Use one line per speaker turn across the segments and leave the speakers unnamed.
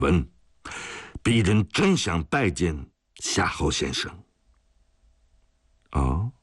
闻鄙人正想拜见夏侯先生。
哦，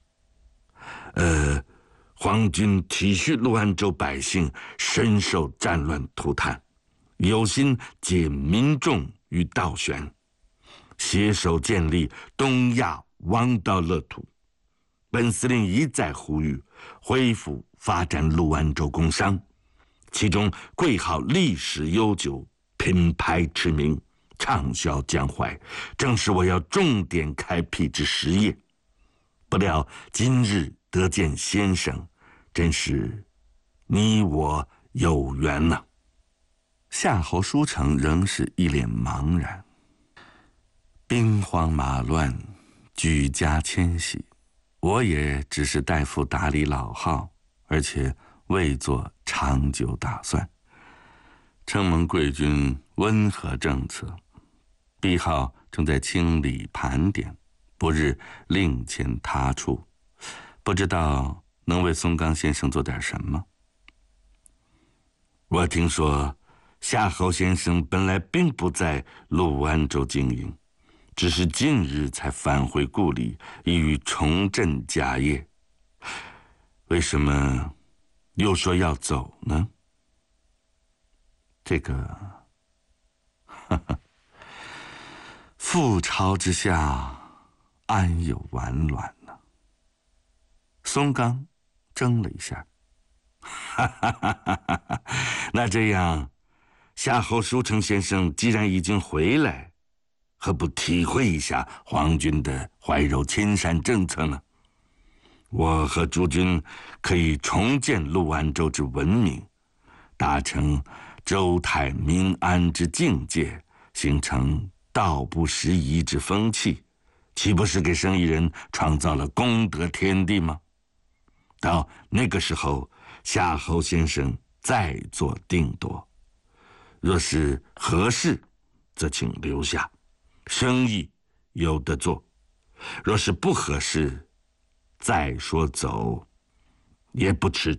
皇军体恤陆安州百姓深受战乱涂炭，有心解民众于倒悬，携手建立东亚王道乐土。本司令一再呼吁恢复发展陆安州工商，其中贵号历史悠久，品牌驰名，畅销江淮，正是我要重点开辟之实业。不料今日得见先生，真是你我有缘呐。
夏侯书成仍是一脸茫然。兵荒马乱，举家迁徙，我也只是代父打理老号，而且未做长久打算。承蒙贵君温和政策，帝号正在清理盘点，不日另迁他处，不知道能为松冈先生做点什么。
我听说夏侯先生本来并不在陆安州经营，只是近日才返回故里，意欲重振家业。为什么又说要走呢？
这个，覆巢之下，安有完卵呢？松冈怔了一下，
那这样，夏侯书成先生既然已经回来，何不体会一下皇军的怀柔亲善政策呢？我和诸君可以重建陆安州之文明，达成州泰民安之境界，形成道不拾遗之风气，岂不是给生意人创造了功德天地吗？到那个时候，夏侯先生再做定夺。若是合适，则请留下，生意有得做；若是不合适，再说走也不迟。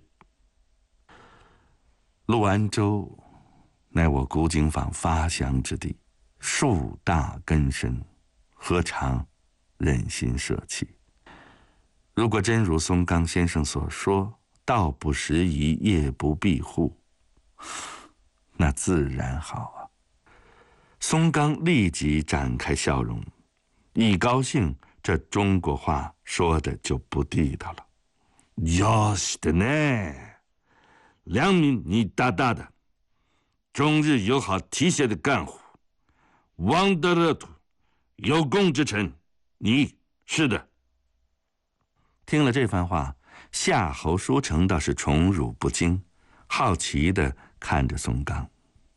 陆安州乃我古井坊发祥之地，树大根深，何尝忍心舍弃？如果真如松冈先生所说，道不拾遗，夜不闭户，那自然好啊。松冈立即展开笑容，一高兴，这中国话说的就不地道了。
よし的呢，良民你大大的，终日有好提携的干户，王德乐土，有功之臣，你是的。
听了这番话，夏侯书成倒是宠辱不惊，好奇地看着松冈。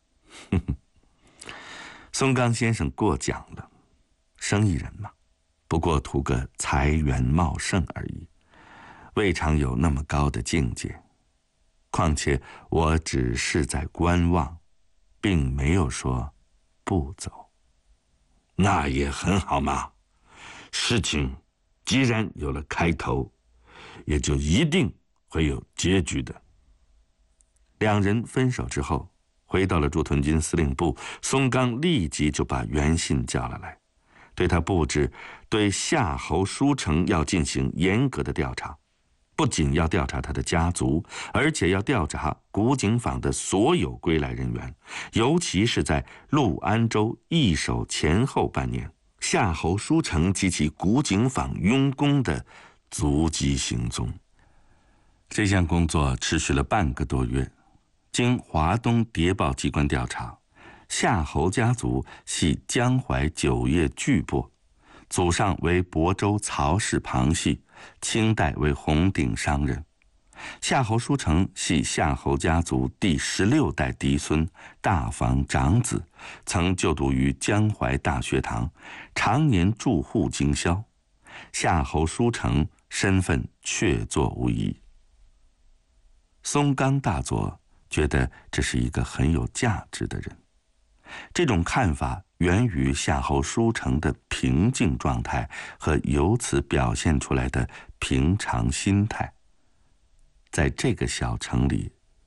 松冈先生过奖了，生意人嘛，不过图个财源茂盛而已，未尝有那么高的境界。况且我只是在观望，并没有说不走。
那也很好嘛，事情既然有了开头，也就一定会有结局的。
两人分手之后，回到了驻屯军司令部，松冈立即就把袁信叫了来，对他布置对夏侯书成要进行严格的调查，不仅要调查他的家族，而且要调查古井坊的所有归来人员，尤其是在陆安州易手前后半年，夏侯书成及其古井坊佣工的足迹行踪。这项工作持续了半个多月。经华东谍报机关调查，夏侯家族系江淮酒业巨擘，祖上为亳州曹氏旁系，清代为红顶商人。夏侯书成系夏侯家族第16代嫡孙，大房长子，曾就读于江淮大学堂，常年驻沪经销。夏侯书成身份确凿无疑。松冈大佐觉得这是一个很有价值的人，这种看法源于夏侯书成的平静状态和由此表现出来的平常心态。在这个小城里，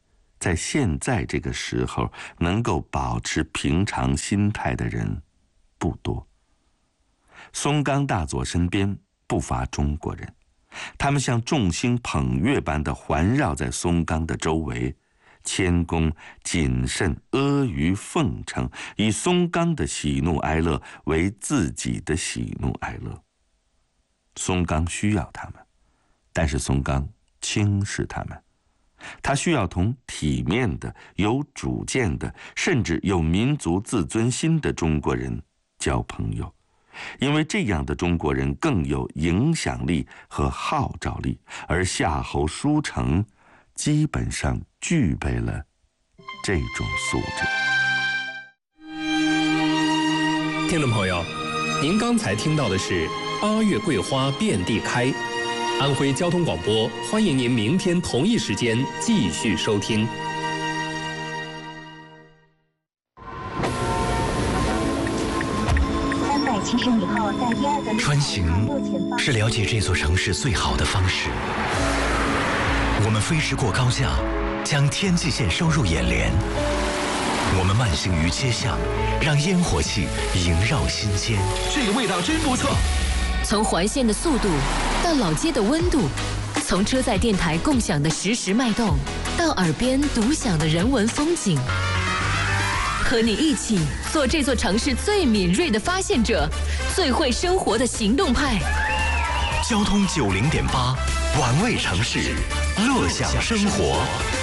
在现在这个时候能够保持平常心态的人不多。松冈大佐身边不乏中国人，他们像众星捧月般地环绕在松冈的周围，谦恭谨慎，阿谀奉承，以松冈的喜怒哀乐为自己的喜怒哀乐。松冈需要他们，但是松冈轻视他们。他需要同体面的、有主见的，甚至有民族自尊心的中国人交朋友，因为这样的中国人更有影响力和号召力，而夏侯书成基本上具备了这种素质。
听众朋友，您刚才听到的是8月桂花遍地开。安徽交通广播，欢迎您明天同一时间继续收听。
370米后，在第2个
穿行是了解这座城市最好的方式。我们飞驰过高架，将天际线收入眼帘。我们慢行于街巷，让烟火气萦绕心间。
这个味道真不错。
从环线的速度到老街的温度，从车载电台共享的实时脉动，到耳边独享的人文风景，和你一起做这座城市最敏锐的发现者，最会生活的行动派。
交通90.8，玩味城市，乐享生活。